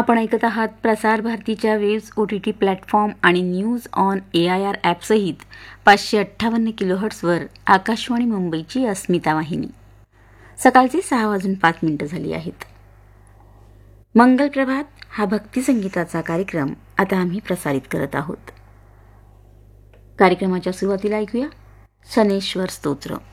आपण ऐकत आहात प्रसार भारतीच्या वेव्स OTT प्लॅटफॉर्म आणि न्यूज ऑन AIR ॲपसहित 558 किलोहर्ट्झवर आकाशवाणी मुंबईची अस्मिता वाहिनी. सकाळचे 6:05 झाली आहेत. मंगल प्रभात हा भक्तिसंगीताचा कार्यक्रम आता आम्ही प्रसारित करत आहोत. कार्यक्रमाच्या सुरुवातीला ऐकूया शनेश्वर स्तोत्र.